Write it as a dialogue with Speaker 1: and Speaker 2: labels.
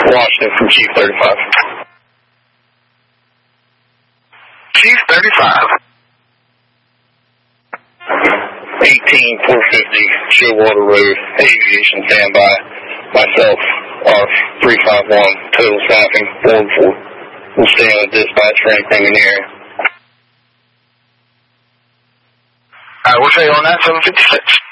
Speaker 1: Washington from Chief 35.
Speaker 2: Chief 35.
Speaker 1: 18450 Shearwater Road, Aviation standby. Myself, R351, total staffing, 4-4. We'll stay on dispatch for anything in the area.
Speaker 2: We'll stay on that, 756.